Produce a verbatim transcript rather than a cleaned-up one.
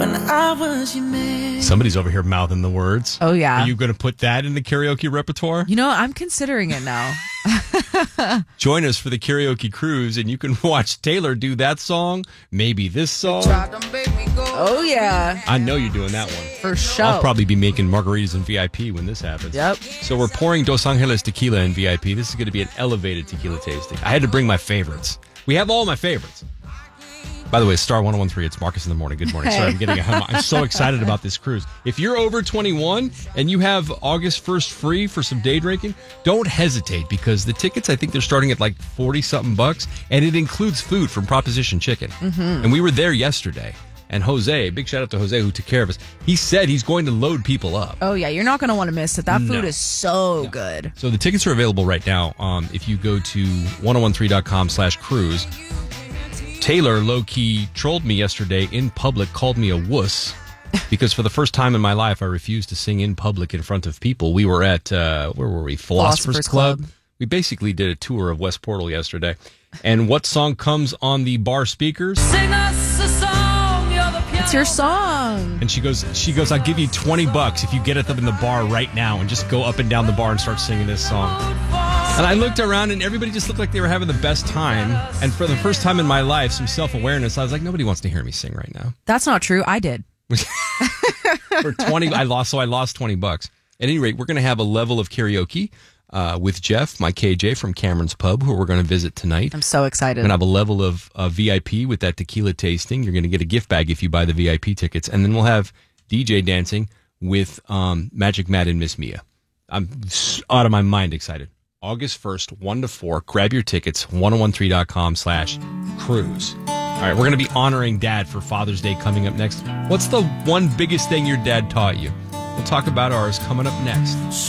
When I was your man. Somebody's over here mouthing the words. Oh, yeah. Are you going to put that in the karaoke repertoire? You know, I'm considering it now. Join us for the karaoke cruise, and you can watch Taylor do that song, maybe this song. Oh, yeah. I know you're doing that one. For sure. I'll probably be making margaritas in V I P when this happens. Yep. So we're pouring Dos Angeles tequila in V I P. This is going to be an elevated tequila tasting. I had to bring my favorites. We have all my favorites. By the way, Star one oh one three, it's Marcus in the morning. Good morning. Sorry, I'm getting a hum. I'm so excited about this cruise. If you're over twenty-one and you have August first free for some day drinking, don't hesitate because the tickets, I think they're starting at like forty-something bucks, and it includes food from Proposition Chicken. Mm-hmm. And we were there yesterday. And Jose, big shout out to Jose who took care of us. He said he's going to load people up. Oh, yeah. You're not going to want to miss it. That food No. is so No. good. So the tickets are available right now. Um, if you go to ten thirteen dot com slash cruise. Taylor low-key trolled me yesterday in public, called me a wuss, because for the first time in my life, I refused to sing in public in front of people. We were at, uh, where were we? Philosopher's, Philosopher's Club. Club. We basically did a tour of West Portal yesterday. And what song comes on the bar speakers? Sing us a song, you're the piano. It's your song. And she goes, she goes, I'll give you twenty bucks if you get it up in the bar right now and just go up and down the bar and start singing this song. And I looked around and everybody just looked like they were having the best time. And for the first time in my life, some self-awareness, I was like, nobody wants to hear me sing right now. That's not true. I did. For twenty, I lost, so I lost twenty bucks. At any rate, we're going to have a level of karaoke uh, with Jeff, my K J from Cameron's Pub, who we're going to visit tonight. I'm so excited. We're going to have a level of uh, V I P with that tequila tasting. You're going to get a gift bag if you buy the V I P tickets. And then we'll have D J dancing with um, Magic Matt and Miss Mia. I'm out of my mind excited. August first, one to four. Grab your tickets, ten thirteen dot com slash cruise. All right, we're going to be honoring Dad for Father's Day coming up next. What's the one biggest thing your dad taught you? We'll talk about ours coming up next.